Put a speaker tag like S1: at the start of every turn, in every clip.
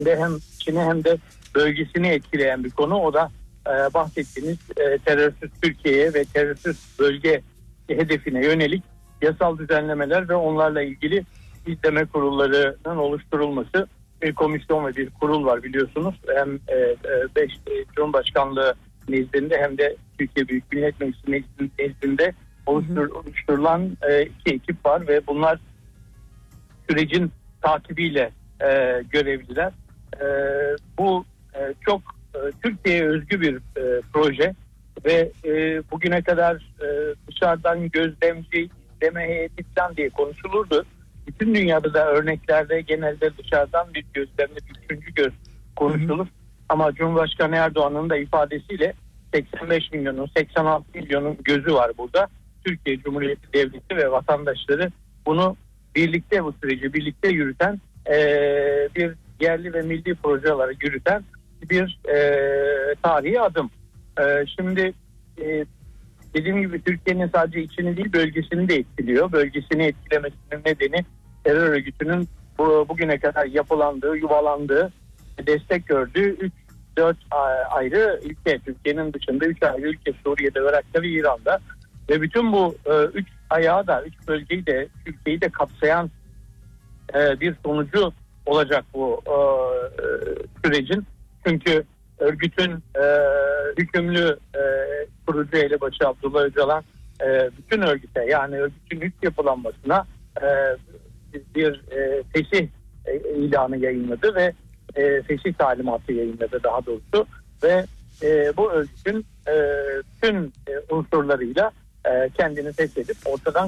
S1: hem Çin'i hem de bölgesini etkileyen bir konu. O da bahsettiğiniz terörsüz Türkiye'ye ve terörsüz bölge hedefine yönelik yasal düzenlemeler ve onlarla ilgili izleme kurullarının oluşturulması. Bir komisyon ve bir kurul var biliyorsunuz. Hem 5 Cumhurbaşkanlığı nezdinde hem de Türkiye Büyük Millet Meclisi nezdinde oluşturulan iki ekip var ve bunlar sürecin takibiyle görevliler. Bu çok Türkiye'ye özgü bir proje ve bugüne kadar dışarıdan gözlemci, izleme heyeti falan diye konuşulurdu. Bütün dünyada da örneklerde genelde dışarıdan bir gözlemli, bir üçüncü göz konuşulur. Ama Cumhurbaşkanı Erdoğan'ın da ifadesiyle 85 milyonun, 86 milyonun gözü var burada. Türkiye Cumhuriyeti Devleti ve vatandaşları bunu birlikte, bu süreci birlikte yürüten bir yerli ve milli projeleri yürüten bir tarihi adım. Şimdi dediğim gibi Türkiye'nin sadece içini değil bölgesini de etkiliyor. Bölgesini etkilemesinin nedeni terör örgütünün bugüne kadar yapılandığı, yuvalandığı, destek gördüğü 3-4 ayrı ülke. Türkiye'nin dışında 3 ayrı ülke, Suriye'de, Irak'ta ve İran'da. Ve bütün bu 3 ayağı da, 3 bölgeyi de, Türkiye'yi de kapsayan bir sonucu olacak bu sürecin. Çünkü örgütün hükümlü kurucu elebaşı Abdullah Öcalan bütün örgüte, yani örgütün üst yapılanmasına bir fesih ilanı yayınladı ve fesih talimatı yayınladı daha doğrusu ve bu örgütün tüm unsurlarıyla kendini feshedip ortadan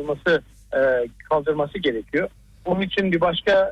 S1: kaldırması gerekiyor. Bunun için bir başka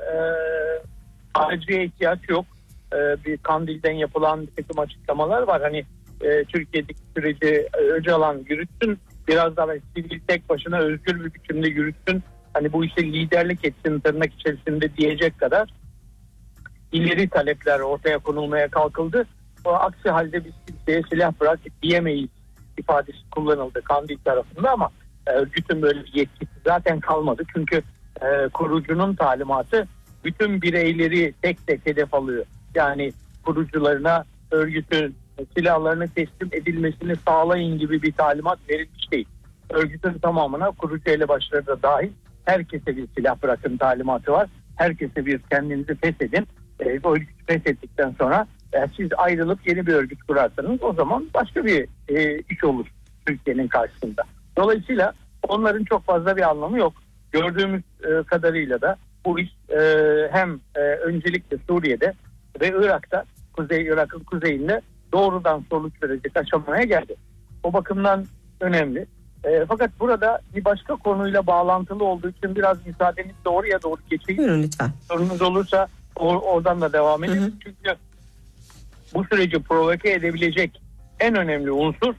S1: aracıya ihtiyaç yok. Bir Kandil'den yapılan bir takım açıklamalar var. Hani Türkiye'deki süreci Öcalan yürütsün, biraz daha sivil tek başına özgür bir biçimde yürütsün. Hani bu işe liderlik etsin tırnak içerisinde diyecek kadar ileri talepler ortaya konulmaya kalkıldı. Aksi halde biz kimseye silah bırak diyemeyiz ifadesi kullanıldı Kandil tarafında ama örgütün böyle bir yetkisi zaten kalmadı. Çünkü kurucunun talimatı bütün bireyleri tek tek hedef alıyor. Yani kurucularına örgütün silahlarını teslim edilmesini sağlayın gibi bir talimat verilmiş değil. Örgütün tamamına kurucu elebaşları da dahil herkese bir silah bırakın talimatı var. Herkese bir kendinizi feshedin. Bu örgütü feshettikten sonra siz ayrılıp yeni bir örgüt kurarsanız o zaman başka bir iş olur Türkiye'nin karşısında. Dolayısıyla onların çok fazla bir anlamı yok. Gördüğümüz kadarıyla da bu iş hem öncelikle Suriye'de ve Irak'ta, Irak'ın kuzeyinde doğrudan sonuç verecek aşamaya geldi. O bakımdan önemli. Fakat burada bir başka konuyla bağlantılı olduğu için biraz müsaadenizle oraya doğru geçeyim.
S2: Buyurun lütfen.
S1: Sorunuz olursa oradan da devam edelim. Çünkü bu süreci provoke edebilecek en önemli unsur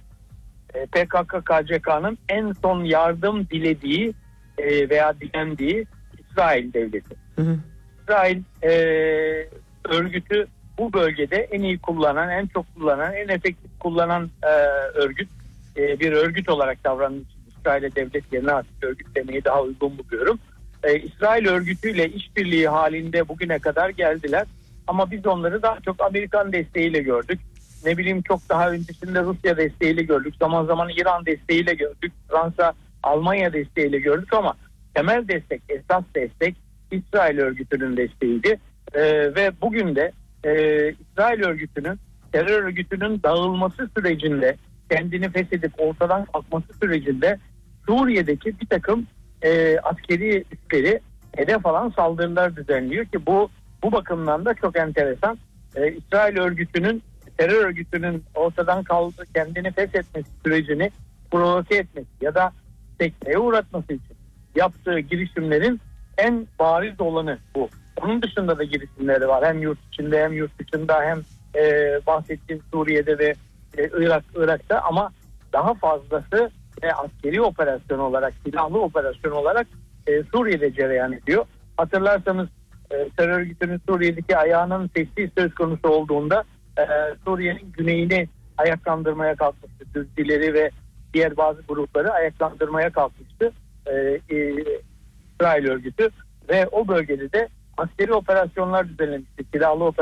S1: PKK-KCK'nın en son yardım dilediği veya dilendiği İsrail devleti. İsrail örgütü bu bölgede en iyi kullanan, en çok kullanan, en efektif kullanan örgüt. Bir örgüt olarak davrandığı için İsrail'e devlet yerine artık örgüt demeyi daha uygun buluyorum. İsrail örgütüyle işbirliği halinde bugüne kadar geldiler. Ama biz onları daha çok Amerikan desteğiyle gördük. Ne bileyim çok daha öncesinde Rusya desteğiyle gördük. Zaman zaman İran desteğiyle gördük. Fransa, Almanya desteğiyle gördük ama temel destek, esas destek İsrail örgütünün desteğiydi. Ve bugün de İsrail örgütünün, terör örgütünün dağılması sürecinde, kendini feshedip ortadan kalkması sürecinde Suriye'deki bir takım askeri üsleri hedef alan saldırılar düzenliyor ki bu bakımdan da çok enteresan. İsrail örgütünün, terör örgütünün ortadan kendini feshetmesi sürecini provoke etmesi ya da sekteye uğratması için yaptığı girişimlerin en bariz olanı bu. Onun dışında da girişimleri var. Hem yurt içinde hem yurt dışında hem bahsettiğim Suriye'de ve Irak'ta ama daha fazlası askeri operasyon olarak, silahlı operasyon olarak Suriye'de cereyan ediyor. Hatırlarsanız terör örgütünün Suriye'deki ayağının sessiz söz konusu olduğunda Suriye'nin güneyini ayaklandırmaya kalkmıştı. Türkçileri ve diğer bazı grupları ayaklandırmaya kalkmıştı İsrail örgütü ve o bölgede de askeri operasyonlar düzenlemişti. Silahlı